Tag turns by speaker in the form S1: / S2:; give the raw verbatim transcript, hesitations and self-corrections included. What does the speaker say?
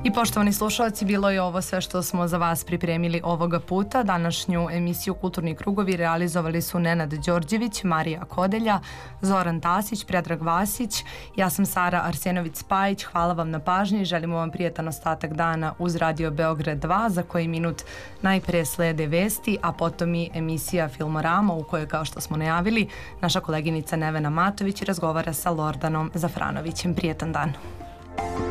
S1: I poštovani slušalci, bilo je ovo sve što smo za vas pripremili ovoga puta. Današnju emisiju Kulturni krugovi realizovali su Nenad Đorđević, Marija Kodelja, Zoran Tasić, Predrag Vasić. Ja sam Sara Arsenović-Spajić. Hvala vam na pažnji i želimo vam prijetan ostatak dana uz Radio Beograd dva, za koji minut najpre slede vesti, a potom i emisija Filmorama u kojoj, kao što smo najavili, naša koleginica Nevena Matović razgovara sa Lordanom Zafranovićem. Prijetan dan.